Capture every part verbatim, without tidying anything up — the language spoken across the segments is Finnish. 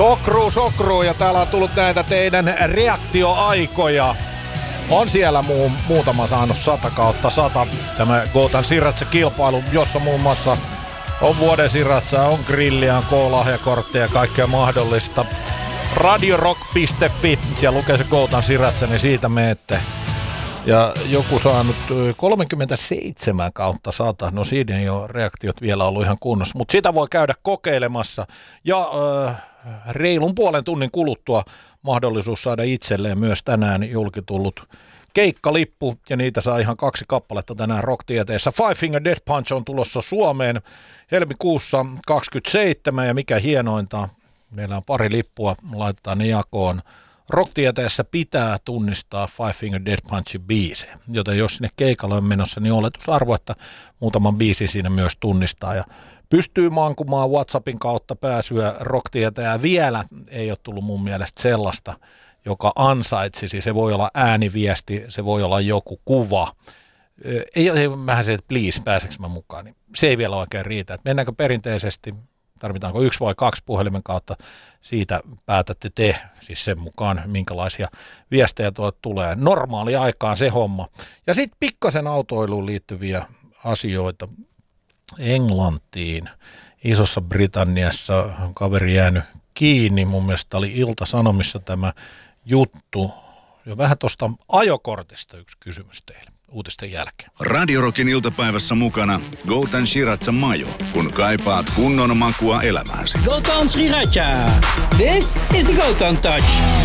Sokruu, sokruu, ja täällä on tullut näitä teidän reaktioaikoja. On siellä muu, muutama saanut sata kautta sata. Tämä Goutan Siratse-kilpailu, jossa muun muassa on vuoden siratsaa, on grilliä, on K-lahjakortteja ja kaikkea mahdollista. radiorock piste fi, siellä lukee se Goutan Siratse, niin siitä menette. Ja joku saanut kolmekymmentäseitsemän kautta sata, no siinä ei ole reaktiot vielä ollut ihan kunnossa, mutta sitä voi käydä kokeilemassa. Ja äh, reilun puolen tunnin kuluttua mahdollisuus saada itselleen myös tänään julkitullut keikkalippu, ja niitä saa ihan kaksi kappaletta tänään Rock-tieteessä. Five Finger Death Punch on tulossa Suomeen helmikuussa kaksikymmentäseitsemän, ja mikä hienointa, meillä on pari lippua, laitetaan ne jakoon. Rock-tieteessä pitää tunnistaa Five Finger Death Punchin biisejä, joten jos sinne keikalle on menossa, niin oletusarvo, että muutaman biisin siinä myös tunnistaa. Ja pystyy mankumaan WhatsAppin kautta pääsyä Rock-tieteen, vielä ei ole tullut mun mielestä sellaista, joka ansaitsisi. Se voi olla ääniviesti, se voi olla joku kuva. Ei ole vähän se, että please, pääseekö mä mukaan, niin se ei vielä oikein riitä. Että mennäänkö perinteisesti, tarvitaanko yksi vai kaksi puhelimen kautta, siitä päätätte te, siis sen mukaan minkälaisia viestejä tuolta tulee. Normaali aikaan se homma. Ja sitten pikkasen autoiluun liittyviä asioita. Englantiin, Isossa Britanniassa kaveri jäänyt kiinni, mun mielestä oli Ilta-Sanomissa tämä juttu. Ja vähän tuosta ajokortista yksi kysymys teille uutisten jälkeen. Radiorockin iltapäivässä mukana Goutan Shiratse Majo, kun kaipaat kunnon makua elämääsi. Goutan Shiratse. This is the Goutan Touch.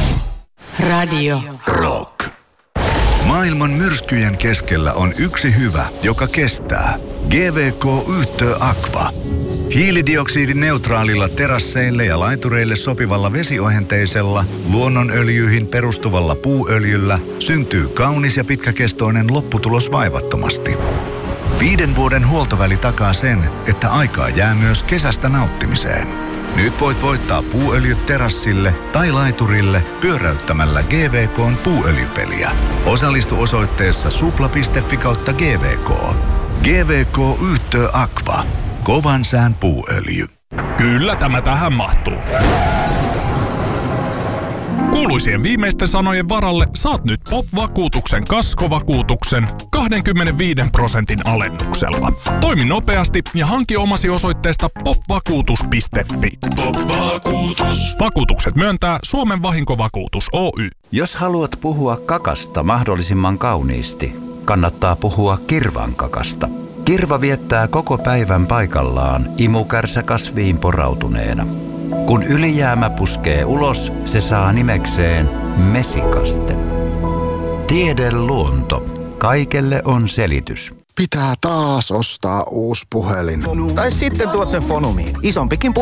Radio Rock. Maailman myrskyjen keskellä on yksi hyvä, joka kestää. G V K Yhtö Aqua. Hiilidioksidineutraalilla terasseille ja laitureille sopivalla vesiohenteisella, luonnonöljyihin perustuvalla puuöljyllä syntyy kaunis ja pitkäkestoinen lopputulos vaivattomasti. Viiden vuoden huoltoväli takaa sen, että aikaa jää myös kesästä nauttimiseen. Nyt voit voittaa puuöljyt terassille tai laiturille pyöräyttämällä G V K:n puuöljypeliä. Osallistu osoitteessa supla piste fi kautta G V K. G V K Yhtö Aqua. Kovan sään puuöljy. Kyllä tämä tähän mahtuu. Kuuluisien viimeisten sanojen varalle saat nyt Pop-vakuutuksen kaskovakuutuksen kaksikymmentäviisi prosentin alennuksella. Toimi nopeasti ja hanki omasi osoitteesta pop vakuutus piste fi. Pop-vakuutus. Vakuutukset myöntää Suomen Vahinkovakuutus Oy. Jos haluat puhua kakasta mahdollisimman kauniisti, kannattaa puhua kirvankakasta. Kirva viettää koko päivän paikallaan imukärsä kasviin porautuneena. Kun ylijäämä puskee ulos, se saa nimekseen mesikaste. Tiede luonto. Kaikelle on selitys. Pitää taas ostaa uusi puhelin. Tai sitten tuot sen Fonumiin. Isompikin